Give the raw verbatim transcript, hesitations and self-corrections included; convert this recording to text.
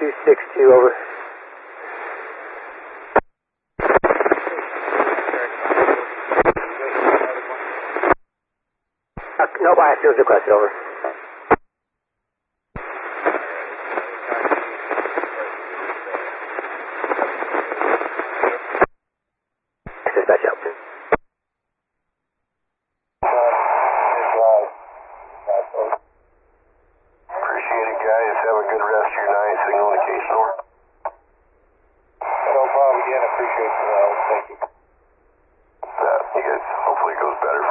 two six two, over. Uh, no biofuels requested, over. Dispatch out. Appreciate it, guys. Have a good rest of your night. Signal indication, over. No problem again. Appreciate the help. Thank you. Uh, you guys, hopefully it goes better